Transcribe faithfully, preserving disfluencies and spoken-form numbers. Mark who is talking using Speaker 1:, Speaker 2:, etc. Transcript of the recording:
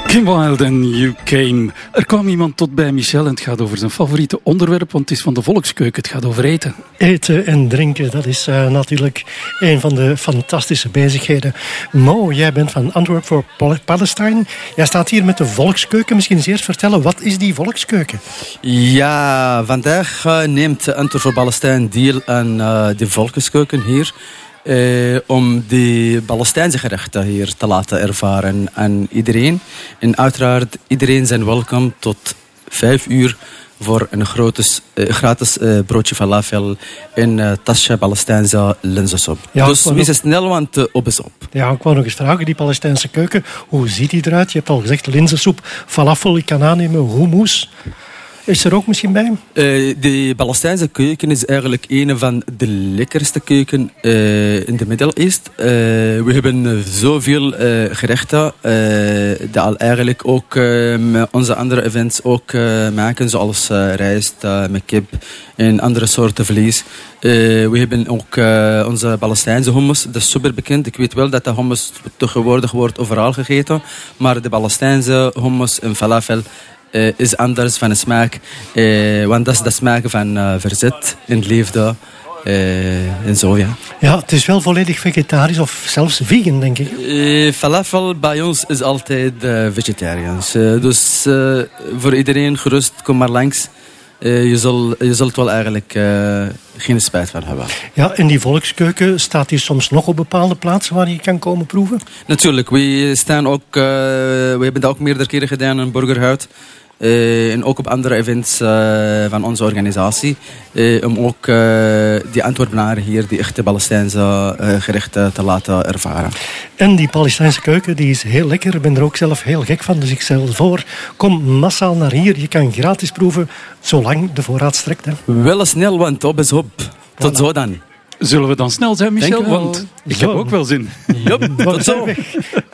Speaker 1: Kim Wilde en You Came. Er kwam iemand tot bij Michel en het gaat over zijn favoriete onderwerp, want het is van de volkskeuken. Het gaat over eten.
Speaker 2: Eten en drinken, dat is uh, natuurlijk een van de fantastische bezigheden. Mo, jij bent van Antwerp for Palestine. Jij staat hier met de volkskeuken. Misschien eens eerst vertellen, wat is die volkskeuken?
Speaker 3: Ja, vandaag uh, neemt Antwerp for Palestine deel aan uh, de volkskeuken hier. Uh, om de Palestijnse gerechten hier te laten ervaren aan iedereen. En uiteraard, iedereen zijn welkom tot vijf uur voor een grotes, uh, gratis uh, broodje falafel en uh, tasje Palestijnse linzensoep. Ja, dus wees nog... snel, want uh, op is op.
Speaker 2: Ja, ik wou nog eens vragen, die Palestijnse keuken, hoe ziet die eruit? Je hebt al gezegd linzensoep, falafel, ik kan aannemen, hummus. Is er ook misschien bij?
Speaker 3: Uh, de Palestijnse keuken is eigenlijk een van de lekkerste keuken uh, in de Middle East. Uh, we hebben zoveel uh, gerechten uh, die al eigenlijk ook uh, met onze andere events ook uh, maken, zoals uh, rijst uh, met kip en andere soorten vlees. Uh, we hebben ook uh, onze Palestijnse hummus, dat is super bekend. Ik weet wel dat de hummus tegenwoordig wordt overal gegeten, maar de Palestijnse hummus en falafel Uh, is anders van de smaak. Uh, want dat is de smaak van uh, verzet en liefde. Uh, en zo, ja.
Speaker 2: Ja, het is wel volledig vegetarisch of zelfs vegan, denk ik.
Speaker 3: Uh, falafel bij ons is altijd uh, vegetarisch. Uh, dus uh, voor iedereen gerust, kom maar langs. Uh, je, zal, je zult wel eigenlijk uh, geen spijt van hebben.
Speaker 2: Ja, en die volkskeuken, staat die soms nog op bepaalde plaatsen waar je kan komen proeven?
Speaker 3: Natuurlijk, we staan ook, uh, we hebben dat ook meerdere keren gedaan in Burgerhout. Uh, en ook op andere events uh, van onze organisatie. Uh, om ook uh, die Antwerpenaren hier die echte Palestijnse uh, gerechten te laten ervaren.
Speaker 2: En die Palestijnse keuken die is heel lekker. Ik ben er ook zelf heel gek van, dus ik stel voor. Kom massaal naar hier. Je kan gratis proeven, zolang de voorraad strekt. Hè.
Speaker 3: Wel snel, want op is op. Tot voilà. Zo dan.
Speaker 1: Zullen we dan snel zijn, Michel? Want ik
Speaker 2: zo.
Speaker 1: heb ook wel zin.
Speaker 3: Yep, tot zo.